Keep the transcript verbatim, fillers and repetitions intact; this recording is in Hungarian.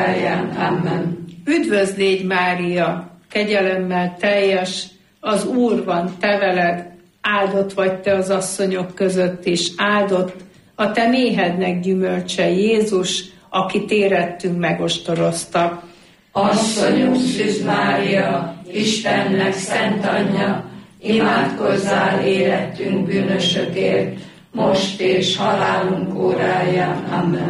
óráján. Amen. Üdvözl légy, Mária, kegyelemmel teljes, az Úr van te veled, áldott vagy te az asszonyok között is, áldott a te méhednek gyümölcse, Jézus, akit érettünk megostoroztak. Asszonyunk Szűz Mária, Istennek szent anyja, imádkozzál érettünk bűnösökért, most és halálunk óráján. Amen.